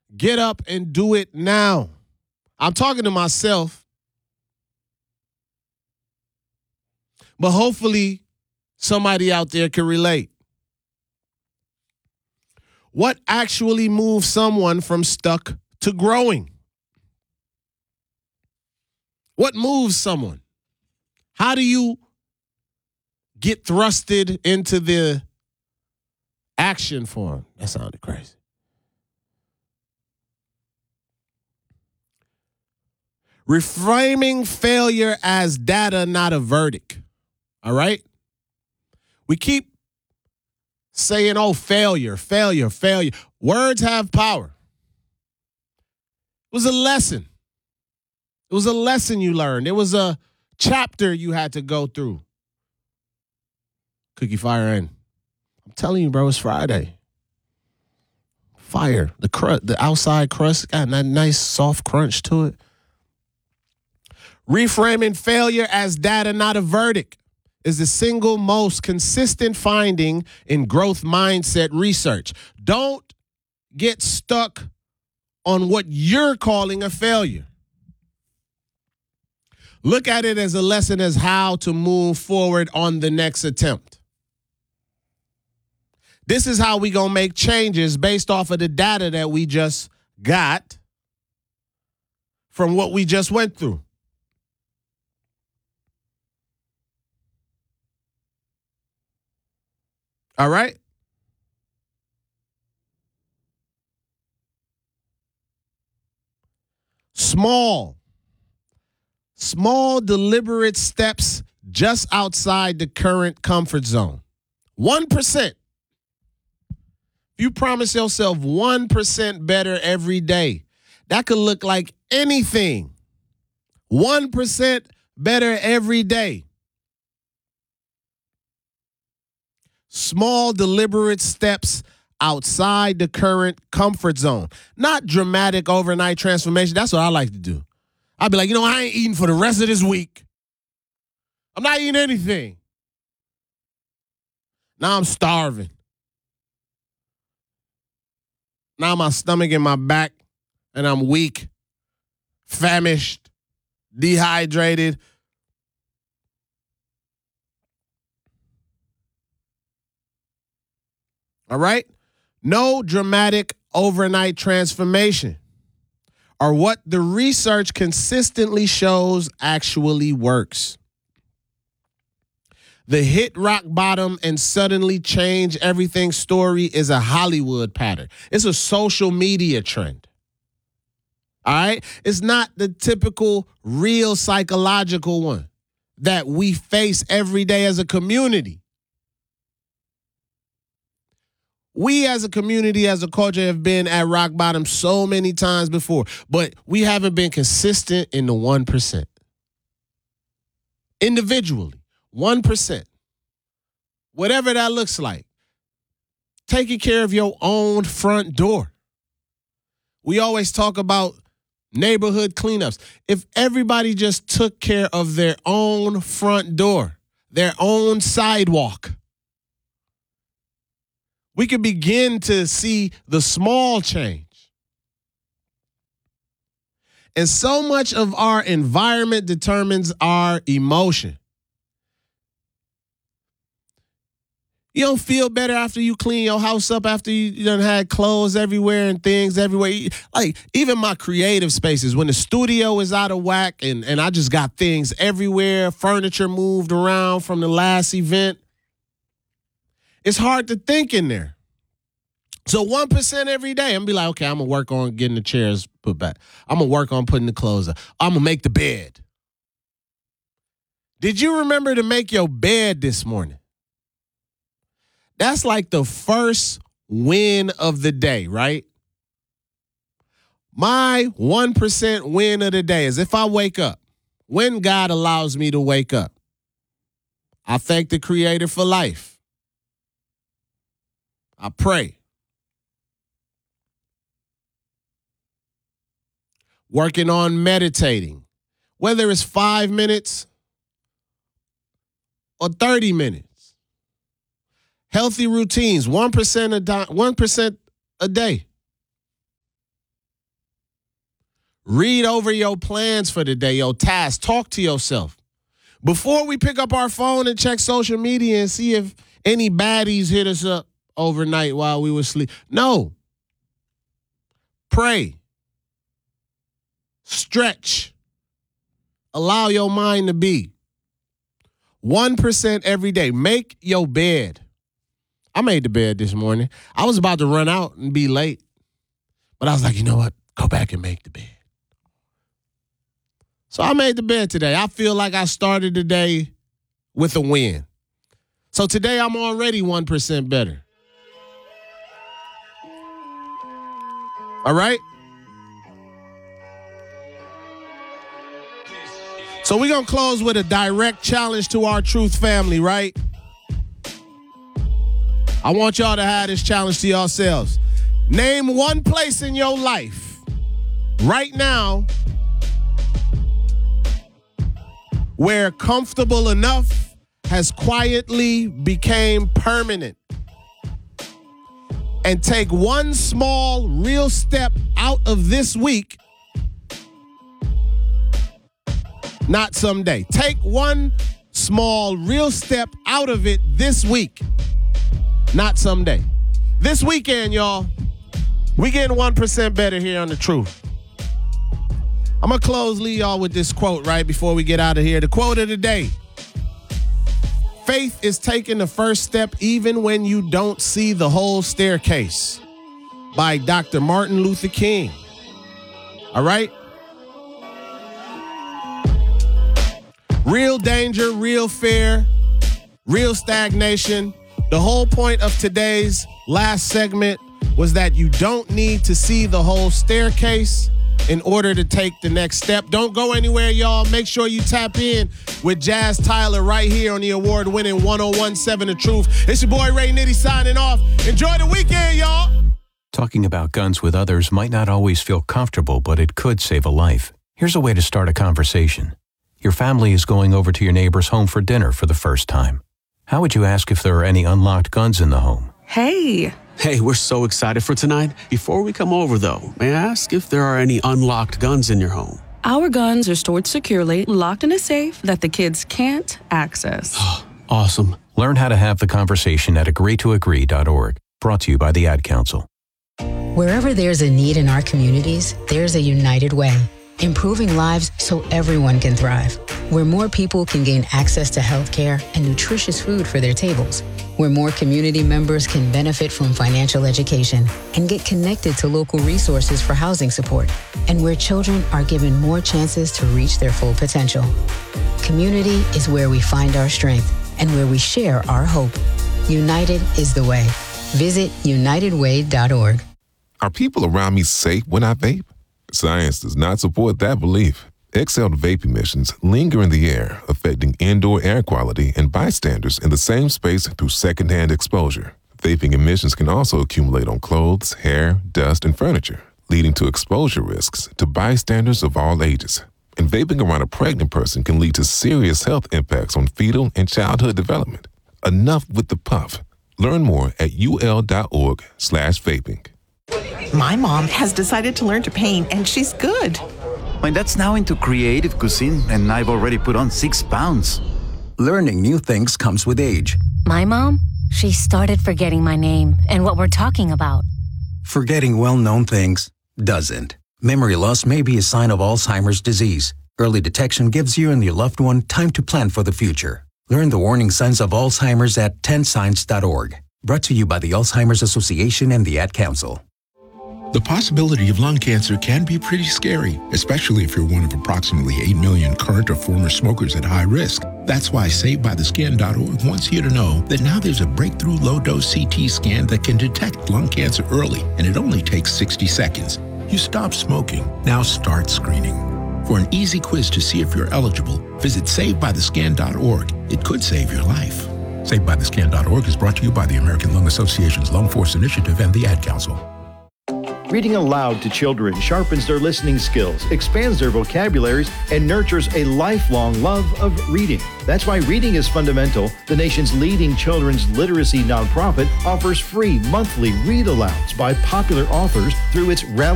Get up and do it now. I'm talking to myself, but hopefully somebody out there can relate. What actually moves someone from stuck to growing? What moves someone? How do you get thrusted into the action form? That sounded crazy. Reframing failure as data, not a verdict. All right? We keep saying, oh, failure, failure, failure. Words have power. It was a lesson. It was a lesson you learned. It was a chapter you had to go through. Cookie fire in. I'm telling you, bro, it's Friday. Fire. The outside crust got that nice soft crunch to it. Reframing failure as data, not a verdict, is the single most consistent finding in growth mindset research. Don't get stuck on what you're calling a failure. Look at it as a lesson as how to move forward on the next attempt. This is how we gonna make changes based off of the data that we just got from what we just went through. All right? Small, deliberate steps just outside the current comfort zone. 1%. You promise yourself 1% better every day. That could look like anything. 1% better every day. Small, deliberate steps outside the current comfort zone. Not dramatic overnight transformation. That's what I like to do. I'd be like, I ain't eating for the rest of this week. I'm not eating anything. Now I'm starving. Now my stomach and my back, and I'm weak, famished, dehydrated. All right? No dramatic overnight transformation or what the research consistently shows actually works. The hit rock bottom and suddenly change everything story is a Hollywood pattern. It's a social media trend. All right? It's not the typical real psychological one that we face every day as a community. We as a community, as a culture, have been at rock bottom so many times before, but we haven't been consistent in the 1%. Individually, 1%. Whatever that looks like. Taking care of your own front door. We always talk about neighborhood cleanups. If everybody just took care of their own front door, their own sidewalk, we could begin to see the small change. And so much of our environment determines our emotion. You don't feel better after you clean your house up, after you done had clothes everywhere and things everywhere. Like, even my creative spaces, when the studio is out of whack and I just got things everywhere, furniture moved around from the last event, it's hard to think in there. So 1% every day, I'm going to be like, okay, I'm going to work on getting the chairs put back. I'm going to work on putting the clothes up. I'm going to make the bed. Did you remember to make your bed this morning? That's like the first win of the day, right? My 1% win of the day is if I wake up, when God allows me to wake up, I thank the Creator for life. I pray. Working on meditating, whether it's 5 minutes or 30 minutes. Healthy routines, 1% a day. Read over your plans for the day, your tasks. Talk to yourself. Before we pick up our phone and check social media and see if any baddies hit us up overnight while we were asleep. No. Pray. Stretch. Allow your mind to be. 1% every day. Make your bed. I made the bed this morning. I was about to run out and be late. But I was like, you know what? Go back and make the bed. So I made the bed today. I feel like I started the day with a win. So today I'm already 1% better. All right? So we're going to close with a direct challenge to our Truth family, right? I want y'all to have this challenge to yourselves. Name one place in your life right now where comfortable enough has quietly became permanent. And take one small, real step out of this week. Not someday. Take one small, real step out of it this week. Not someday. This weekend, y'all, we getting 1% better here on The Truth. I'm going to close, Lee, y'all, with this quote right before we get out of here. The quote of the day. Faith is taking the first step even when you don't see the whole staircase. By Dr. Martin Luther King. All right? Real danger, real fear, real stagnation. The whole point of today's last segment was that you don't need to see the whole staircase in order to take the next step. Don't go anywhere, y'all. Make sure you tap in with Jazz Tyler right here on the award-winning 101.7 The Truth. It's your boy Ray Nitty signing off. Enjoy the weekend, y'all. Talking about guns with others might not always feel comfortable, but it could save a life. Here's a way to start a conversation. Your family is going over to your neighbor's home for dinner for the first time. How would you ask if there are any unlocked guns in the home? Hey, we're so excited for tonight. Before we come over, though, may I ask if there are any unlocked guns in your home? Our guns are stored securely, locked in a safe that the kids can't access. Awesome. Learn how to have the conversation at agreetoagree.org. Brought to you by the Ad Council. Wherever there's a need in our communities, there's a United Way. Improving lives so everyone can thrive. Where more people can gain access to healthcare and nutritious food for their tables. Where more community members can benefit from financial education and get connected to local resources for housing support. And where children are given more chances to reach their full potential. Community is where we find our strength and where we share our hope. United is the way. Visit unitedway.org. Are people around me safe when I vape? Science does not support that belief. Exhaled vape emissions linger in the air, affecting indoor air quality and bystanders in the same space through secondhand exposure. Vaping emissions can also accumulate on clothes, hair, dust, and furniture, leading to exposure risks to bystanders of all ages. And vaping around a pregnant person can lead to serious health impacts on fetal and childhood development. Enough with the puff. Learn more at ul.org/vaping. My mom has decided to learn to paint, and she's good. My dad's now into creative cuisine, and I've already put on 6 pounds. Learning new things comes with age. My mom, she started forgetting my name and what we're talking about. Forgetting well-known things doesn't. Memory loss may be a sign of Alzheimer's disease. Early detection gives you and your loved one time to plan for the future. Learn the warning signs of Alzheimer's at 10signs.org. Brought to you by the Alzheimer's Association and the Ad Council. The possibility of lung cancer can be pretty scary, especially if you're one of approximately 8 million current or former smokers at high risk. That's why SaveByTheScan.org wants you to know that now there's a breakthrough low-dose CT scan that can detect lung cancer early, and it only takes 60 seconds. You stop smoking, now start screening. For an easy quiz to see if you're eligible, visit SaveByTheScan.org. It could save your life. SaveByTheScan.org is brought to you by the American Lung Association's Lung Force Initiative and the Ad Council. Reading aloud to children sharpens their listening skills, expands their vocabularies, and nurtures a lifelong love of reading. That's why Reading is Fundamental, the nation's leading children's literacy nonprofit, offers free monthly read-alouds by popular authors through its